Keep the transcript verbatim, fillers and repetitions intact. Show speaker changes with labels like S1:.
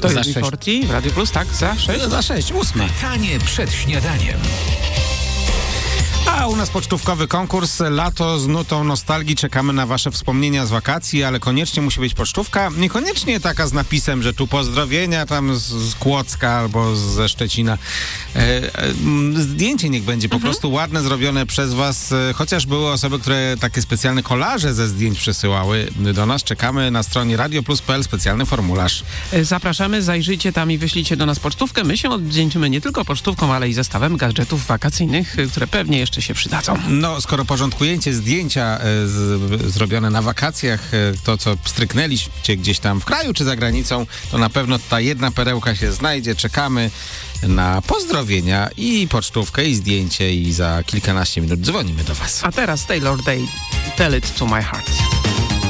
S1: To
S2: za
S1: jest
S2: sześć.
S1: czterdzieści w Radio Plus, tak? Za sześć?
S2: Za sześć, ósme.
S3: Pytanie przed śniadaniem.
S2: A u nas pocztówkowy konkurs Lato z nutą nostalgii. Czekamy na wasze wspomnienia z wakacji, ale koniecznie musi być pocztówka. Niekoniecznie taka z napisem, że tu pozdrowienia tam z, z Kłodzka albo ze Szczecina. E, e, zdjęcie niech będzie po
S1: Mhm.
S2: prostu ładne, zrobione przez was. E, chociaż były osoby, które takie specjalne kolaże ze zdjęć przesyłały do nas. Czekamy na stronie radio plus kropka p l specjalny formularz.
S1: Zapraszamy, zajrzyjcie tam i wyślijcie do nas pocztówkę. My się odwdzięczymy nie tylko pocztówką, ale i zestawem gadżetów wakacyjnych, które pewnie jeszcze się przydadzą.
S2: No, skoro porządkujecie zdjęcia e, z, zrobione na wakacjach, e, to co pstryknęliście gdzieś tam w kraju czy za granicą, to na pewno ta jedna perełka się znajdzie. Czekamy na pozdrowienia i pocztówkę, i zdjęcie, i za kilkanaście minut dzwonimy do was.
S1: A teraz Taylor Day, Tell It To My Heart.